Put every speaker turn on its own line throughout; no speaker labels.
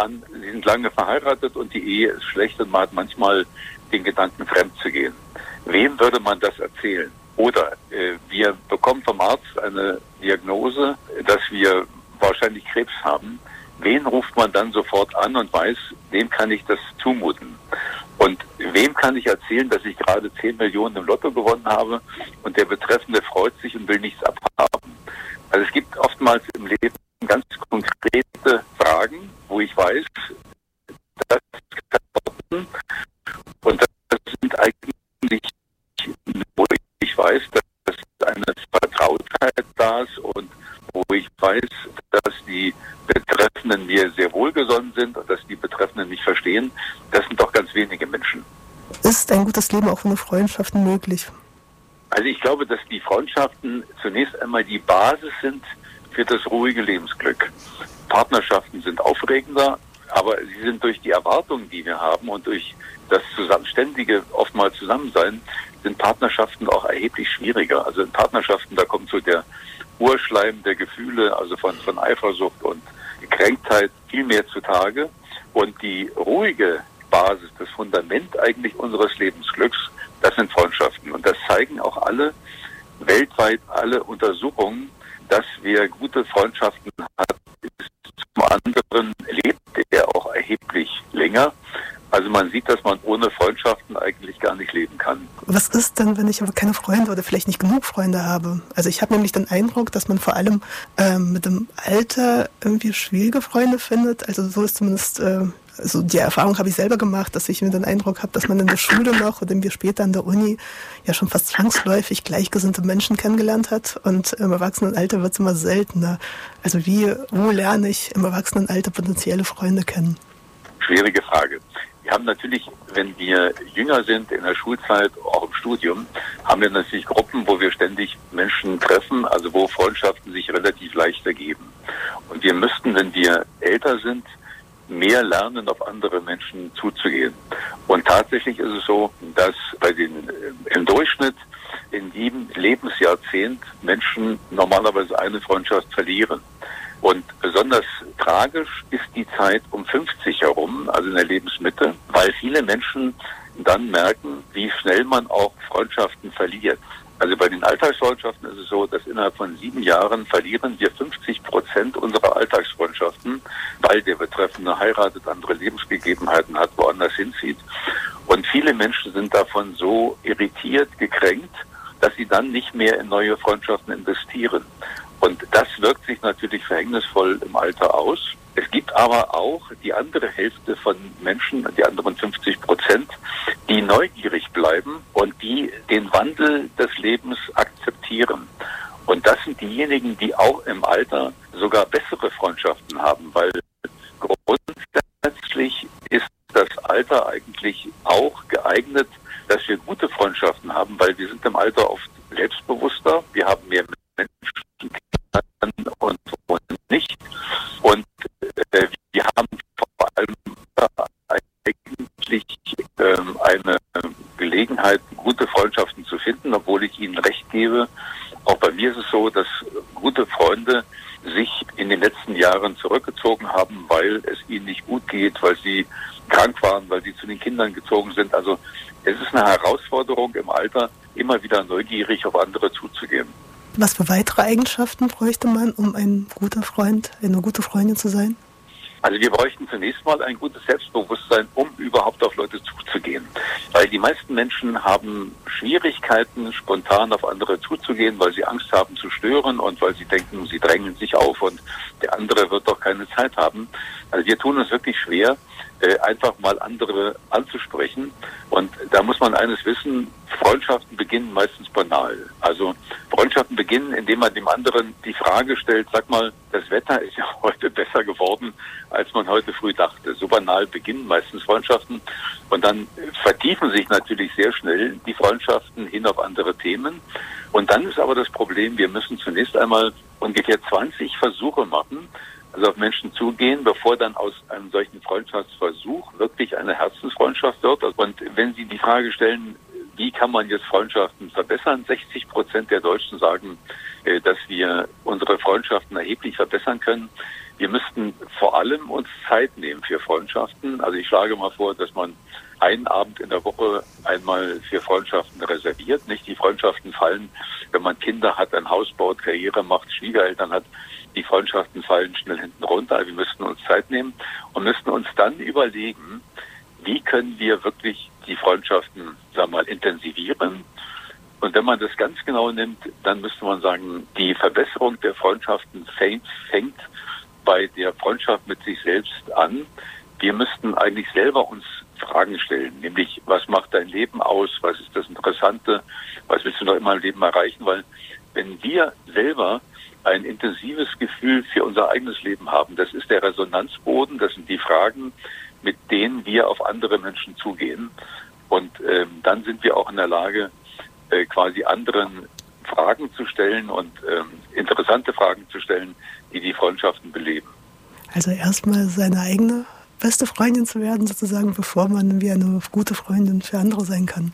an, sie sind lange verheiratet und die Ehe ist schlecht und man hat manchmal den Gedanken, fremd zu gehen. Wem würde man das erzählen? Oder wir bekommen vom Arzt eine Diagnose, dass wir wahrscheinlich Krebs haben. Wen ruft man dann sofort an und weiß, wem kann ich das zumuten? Und wem kann ich erzählen, dass ich gerade 10 Millionen im Lotto gewonnen habe und der Betreffende freut sich und will nichts abhaben? Also es gibt oftmals im Leben ganz konkrete Fragen, wo ich weiß, das kann und das sind eigentlich, wo ich weiß, dass eine Vertrautheit da ist und wo ich weiß, dass die Betreffenden mir sehr wohlgesonnen sind und dass die Betreffenden mich verstehen. Das sind doch ganz wenige Menschen.
Ist ein gutes Leben auch ohne Freundschaften möglich?
Also ich glaube, dass die Freundschaften zunächst einmal die Basis sind für das ruhige Lebensglück. Partnerschaften sind aufregender, aber sie sind durch die Erwartungen, die wir haben und durch das ständige oftmals Zusammensein, sind Partnerschaften auch erheblich schwieriger. Also in Partnerschaften, da kommt so der Urschleim der Gefühle, also von Eifersucht und Gekränktheit viel mehr zutage. Und die ruhige Basis, das Fundament eigentlich unseres Lebensglücks, das sind Freundschaften. Und das zeigen auch weltweit alle Untersuchungen, dass wer gute Freundschaften hat, ist zum anderen lebt er auch erheblich länger. Also man sieht, dass man ohne Freundschaften eigentlich gar nicht leben kann.
Was ist denn, wenn ich aber keine Freunde oder vielleicht nicht genug Freunde habe? Also ich habe nämlich den Eindruck, dass man vor allem mit dem Alter irgendwie schwierige Freunde findet. Also so ist zumindest, also die Erfahrung habe ich selber gemacht, dass ich mir den Eindruck habe, dass man in der Schule noch oder wir später an der Uni ja schon fast zwangsläufig gleichgesinnte Menschen kennengelernt hat. Und im Erwachsenenalter wird es immer seltener. Also wo lerne ich im Erwachsenenalter potenzielle Freunde kennen?
Schwierige Frage. Wir haben natürlich, wenn wir jünger sind, in der Schulzeit, auch im Studium, haben wir natürlich Gruppen, wo wir ständig Menschen treffen, also wo Freundschaften sich relativ leicht ergeben. Und wir müssten, wenn wir älter sind, mehr lernen, auf andere Menschen zuzugehen. Und tatsächlich ist es so, dass im Durchschnitt in jedem Lebensjahrzehnt Menschen normalerweise eine Freundschaft verlieren. Und besonders tragisch ist die Zeit um 50 herum, also in der Lebensmitte, weil viele Menschen dann merken, wie schnell man auch Freundschaften verliert. Also bei den Alltagsfreundschaften ist es so, dass innerhalb von 7 Jahren verlieren wir 50% unserer Alltagsfreundschaften, weil der Betreffende heiratet, andere Lebensgegebenheiten hat, woanders hinzieht. Und viele Menschen sind davon so irritiert, gekränkt, dass sie dann nicht mehr in neue Freundschaften investieren. Und das wirkt sich natürlich verhängnisvoll im Alter aus. Es gibt aber auch die andere Hälfte von Menschen, die anderen 50%, die neugierig bleiben und die den Wandel des Lebens akzeptieren. Und das sind diejenigen, die auch im Alter sogar bessere Freundschaften haben, weil grundsätzlich ist das Alter eigentlich auch geeignet, dass wir gute Freundschaften haben, weil wir sind im Alter oft selbstbewusster, wir haben mehr Menschen und nicht. Und wir haben vor allem eigentlich eine Gelegenheit, gute Freundschaften zu finden, obwohl ich Ihnen recht gebe. Auch bei mir ist es so, dass gute Freunde sich in den letzten Jahren zurückgezogen haben, weil es ihnen nicht gut geht, weil sie krank waren, weil sie zu den Kindern gezogen sind. Also es ist eine Herausforderung im Alter, immer wieder neugierig auf andere zuzugehen.
Was für weitere Eigenschaften bräuchte man, um ein guter Freund, eine gute Freundin zu sein?
Also wir bräuchten zunächst mal ein gutes Selbstbewusstsein, um überhaupt auf Leute zuzugehen. Weil die meisten Menschen haben Schwierigkeiten, spontan auf andere zuzugehen, weil sie Angst haben zu stören und weil sie denken, sie drängen sich auf und der andere wird doch keine Zeit haben. Also wir tun uns wirklich schwer, einfach mal andere anzusprechen. Und da muss man eines wissen, Freundschaften beginnen meistens banal. Also Freundschaften beginnen, indem man dem anderen die Frage stellt, sag mal, das Wetter ist ja heute besser geworden, als man heute früh dachte. So banal beginnen meistens Freundschaften. Und dann vertiefen sich natürlich sehr schnell die Freundschaften hin auf andere Themen. Und dann ist aber das Problem, wir müssen zunächst einmal ungefähr 20 Versuche machen, also auf Menschen zugehen, bevor dann aus einem solchen Freundschaftsversuch wirklich eine Herzensfreundschaft wird. Und wenn Sie die Frage stellen, wie kann man jetzt Freundschaften verbessern? 60% der Deutschen sagen, dass wir unsere Freundschaften erheblich verbessern können. wir müssten vor allem uns Zeit nehmen für Freundschaften. Also ich schlage mal vor, dass man einen Abend in der Woche einmal für Freundschaften reserviert. Nicht die Freundschaften fallen, wenn man Kinder hat, ein Haus baut, Karriere macht, Schwiegereltern hat. Die Freundschaften fallen schnell hinten runter. Also wir müssten uns Zeit nehmen und müssten uns dann überlegen, wie können wir wirklich die Freundschaften, sagen wir mal, intensivieren. Und wenn man das ganz genau nimmt, dann müsste man sagen, die Verbesserung der Freundschaften fängt bei der Freundschaft mit sich selbst an. Wir müssten eigentlich selber uns Fragen stellen, nämlich, was macht dein Leben aus? Was ist das Interessante? Was willst du noch immer im Leben erreichen? Weil wenn wir selber ein intensives Gefühl für unser eigenes Leben haben, das ist der Resonanzboden, das sind die Fragen, mit denen wir auf andere Menschen zugehen. Und dann sind wir auch in der Lage, quasi anderen Fragen zu stellen und interessante Fragen zu stellen, die die Freundschaften beleben.
Also erstmal seine eigene beste Freundin zu werden, sozusagen, bevor man wie eine gute Freundin für andere sein kann.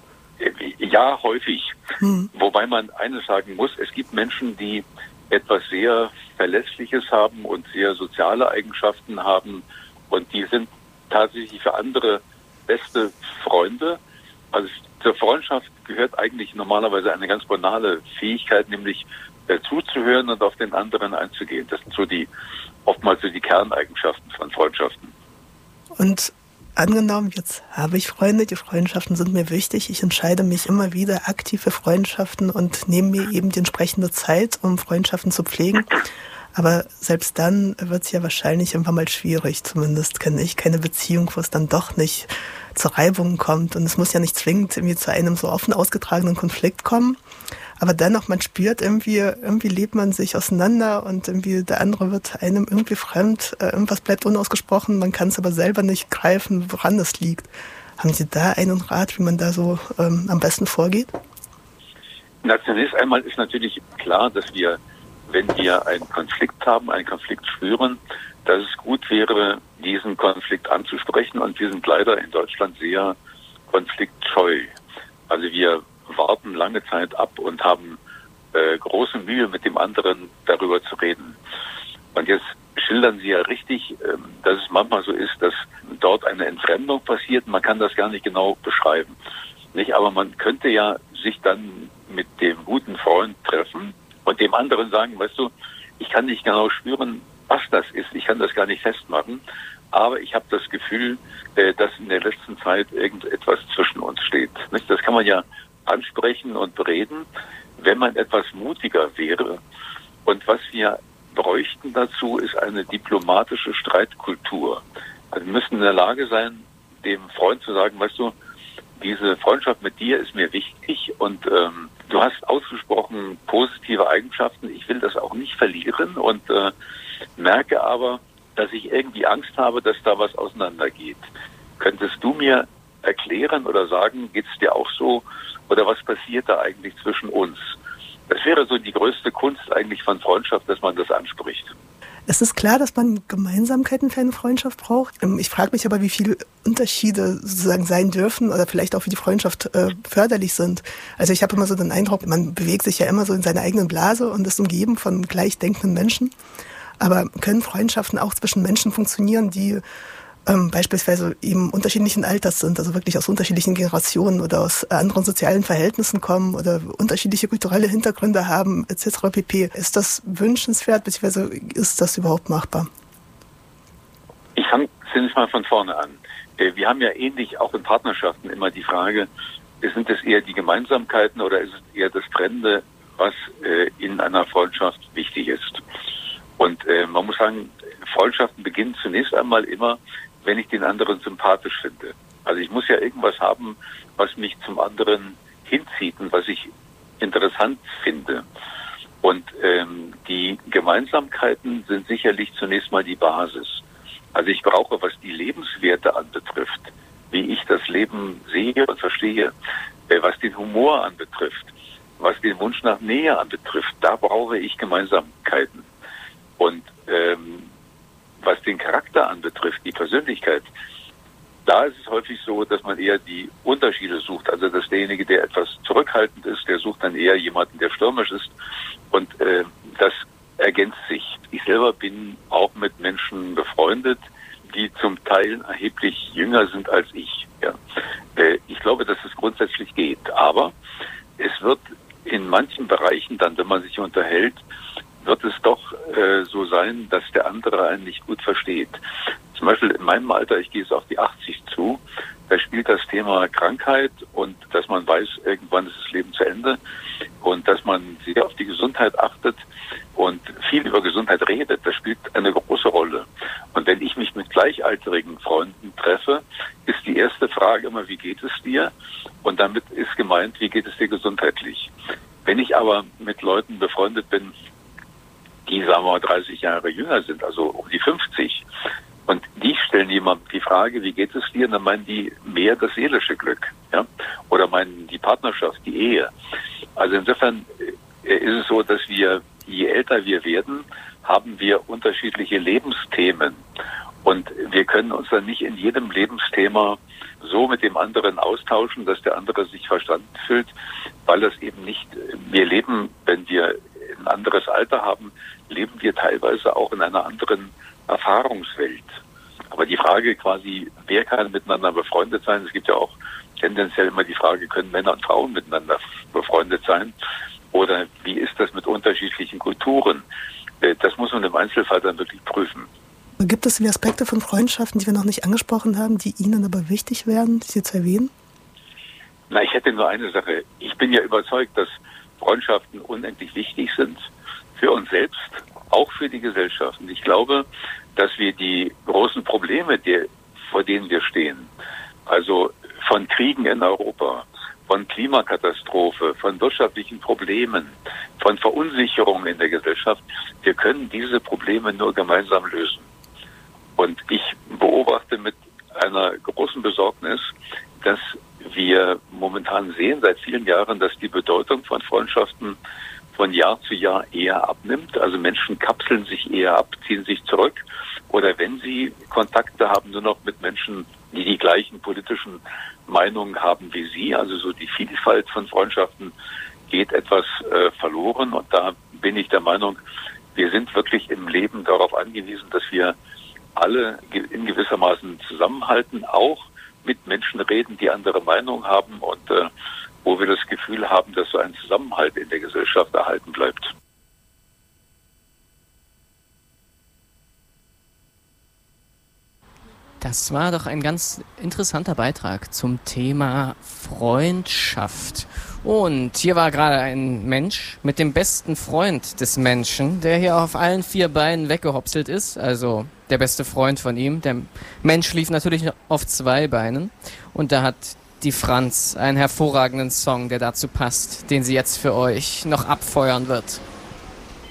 Ja, häufig. Wobei man eines sagen muss, es gibt Menschen, die etwas sehr Verlässliches haben und sehr soziale Eigenschaften haben und die sind tatsächlich für andere beste Freunde. Also zur Freundschaft gehört eigentlich normalerweise eine ganz banale Fähigkeit, nämlich zuzuhören und auf den anderen einzugehen. Das sind oftmals so die Kerneigenschaften von Freundschaften.
Und angenommen, jetzt habe ich Freunde, die Freundschaften sind mir wichtig, ich entscheide mich immer wieder aktiv für Freundschaften und nehme mir eben die entsprechende Zeit, um Freundschaften zu pflegen. Aber selbst dann wird es ja wahrscheinlich irgendwann mal schwierig. Zumindest kenne ich keine Beziehung, wo es dann doch nicht zu Reibungen kommt. Und es muss ja nicht zwingend irgendwie zu einem so offen ausgetragenen Konflikt kommen. Aber dennoch, man spürt irgendwie lebt man sich auseinander und irgendwie der andere wird einem irgendwie fremd. Irgendwas bleibt unausgesprochen, man kann es aber selber nicht greifen, woran es liegt. Haben Sie da einen Rat, wie man da so am besten vorgeht?
Na, zunächst einmal ist natürlich klar, dass wir, wenn wir einen Konflikt haben, einen Konflikt spüren, dass es gut wäre, diesen Konflikt anzusprechen. Und wir sind leider in Deutschland sehr konfliktscheu. Also wir warten lange Zeit ab und haben große Mühe, mit dem anderen darüber zu reden. Und jetzt schildern Sie ja richtig, dass es manchmal so ist, dass dort eine Entfremdung passiert. Man kann das gar nicht genau beschreiben. Nicht? Aber man könnte ja sich dann mit dem guten Freund treffen und dem anderen sagen, weißt du, ich kann nicht genau spüren, was das ist. Ich kann das gar nicht festmachen. Aber ich habe das Gefühl, dass in der letzten Zeit irgendetwas zwischen uns steht. Nicht? Das kann man ja ansprechen und bereden, wenn man etwas mutiger wäre. Und was wir bräuchten dazu, ist eine diplomatische Streitkultur. Also wir müssen in der Lage sein, dem Freund zu sagen, weißt du, diese Freundschaft mit dir ist mir wichtig und du hast ausgesprochen positive Eigenschaften. Ich will das auch nicht verlieren und merke aber, dass ich irgendwie Angst habe, dass da was auseinandergeht. Könntest du mir erklären oder sagen, geht es dir auch so? Oder was passiert da eigentlich zwischen uns? Das wäre so die größte Kunst eigentlich von Freundschaft, dass man das anspricht.
Es ist klar, dass man Gemeinsamkeiten für eine Freundschaft braucht. Ich frage mich aber, wie viele Unterschiede sozusagen sein dürfen oder vielleicht auch, wie die Freundschaft förderlich sind. Also ich habe immer so den Eindruck, man bewegt sich ja immer so in seiner eigenen Blase und ist umgeben von gleichdenkenden Menschen. Aber können Freundschaften auch zwischen Menschen funktionieren, die beispielsweise eben unterschiedlichen Alters sind, also wirklich aus unterschiedlichen Generationen oder aus anderen sozialen Verhältnissen kommen oder unterschiedliche kulturelle Hintergründe haben, etc. pp. Ist das wünschenswert, beziehungsweise ist das überhaupt machbar?
Ich fange zunächst mal von vorne an. Wir haben ja ähnlich auch in Partnerschaften immer die Frage, sind es eher die Gemeinsamkeiten oder ist es eher das Trennende, was in einer Freundschaft wichtig ist? Und man muss sagen, Freundschaften beginnen zunächst einmal immer, wenn ich den anderen sympathisch finde. Also ich muss ja irgendwas haben, was mich zum anderen hinzieht und was ich interessant finde. Und die Gemeinsamkeiten sind sicherlich zunächst mal die Basis. Also ich brauche, was die Lebenswerte anbetrifft, wie ich das Leben sehe und verstehe, was den Humor anbetrifft, was den Wunsch nach Nähe anbetrifft, da brauche ich Gemeinsamkeiten. Und was den Charakter anbetrifft, die Persönlichkeit, da ist es häufig so, dass man eher die Unterschiede sucht. Also dass derjenige, der etwas zurückhaltend ist, der sucht dann eher jemanden, der stürmisch ist. Und das ergänzt sich. Ich selber bin auch mit Menschen befreundet, die zum Teil erheblich jünger sind als ich. Ja. Ich glaube, dass es grundsätzlich geht, aber es wird in manchen Bereichen dann, wenn man sich unterhält, wird es doch so sein, dass der andere einen nicht gut versteht. Zum Beispiel in meinem Alter, ich gehe jetzt auf die 80 zu, da spielt das Thema Krankheit und dass man weiß, irgendwann ist das Leben zu Ende und dass man sehr auf die Gesundheit achtet und viel über Gesundheit redet, das spielt eine große Rolle. Und wenn ich mich mit gleichaltrigen Freunden treffe, ist die erste Frage immer, wie geht es dir? Und damit ist gemeint, wie geht es dir gesundheitlich? Wenn ich aber mit Leuten befreundet bin, die, sagen wir mal, 30 Jahre jünger sind, also um die 50, und die stellen jemandem die Frage, wie geht es dir? Und dann meinen die mehr das seelische Glück, ja? Oder meinen die Partnerschaft, die Ehe. Also insofern ist es so, dass wir, je älter wir werden, haben wir unterschiedliche Lebensthemen. Und wir können uns dann nicht in jedem Lebensthema so mit dem anderen austauschen, dass der andere sich verstanden fühlt, weil das eben nicht, wir leben, wenn wir ein anderes Alter haben, leben wir teilweise auch in einer anderen Erfahrungswelt. Aber die Frage quasi, wer kann miteinander befreundet sein? Es gibt ja auch tendenziell immer die Frage, können Männer und Frauen miteinander befreundet sein? Oder wie ist das mit unterschiedlichen Kulturen? Das muss man im Einzelfall dann wirklich prüfen.
Gibt es die Aspekte von Freundschaften, die wir noch nicht angesprochen haben, die Ihnen aber wichtig wären, Sie zu erwähnen?
Na, ich hätte nur eine Sache. Ich bin ja überzeugt, dass Freundschaften unendlich wichtig sind für uns selbst, auch für die Gesellschaft. Und ich glaube, dass wir die großen Probleme, vor denen wir stehen, also von Kriegen in Europa, von Klimakatastrophe, von wirtschaftlichen Problemen, von Verunsicherungen in der Gesellschaft, wir können diese Probleme nur gemeinsam lösen. Und ich beobachte mit einer großen Besorgnis, dass wir momentan sehen seit vielen Jahren, dass die Bedeutung von Freundschaften von Jahr zu Jahr eher abnimmt. Also Menschen kapseln sich eher ab, ziehen sich zurück. Oder wenn sie Kontakte haben, nur noch mit Menschen, die die gleichen politischen Meinungen haben wie sie. Also so die Vielfalt von Freundschaften geht etwas verloren. Und da bin ich der Meinung, wir sind wirklich im Leben darauf angewiesen, dass wir alle in gewissermaßen zusammenhalten, auch mit Menschen reden, die andere Meinung haben und wo wir das Gefühl haben, dass so ein Zusammenhalt in der Gesellschaft erhalten bleibt.
Das war doch ein ganz interessanter Beitrag zum Thema Freundschaft. Und hier war gerade ein Mensch mit dem besten Freund des Menschen, der hier auf allen 4 Beinen weggehopselt ist. Also der beste Freund von ihm. Der Mensch lief natürlich auf 2 Beinen. Und da hat die Franz einen hervorragenden Song, der dazu passt, den sie jetzt für euch noch abfeuern wird.